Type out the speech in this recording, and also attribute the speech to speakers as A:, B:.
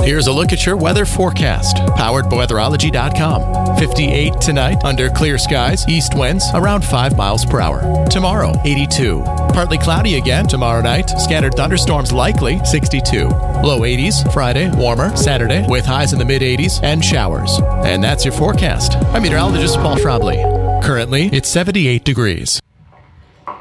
A: Here's a look at your weather forecast, powered by weatherology.com. 58 tonight, under clear skies, east winds around 5 miles per hour. Tomorrow, 82. Partly cloudy again tomorrow night, scattered thunderstorms likely, 62. Low 80s, Friday, warmer, Saturday, with highs in the mid-80s and showers. And that's your forecast. I'm meteorologist Paul Trombley. Currently, it's 78 degrees.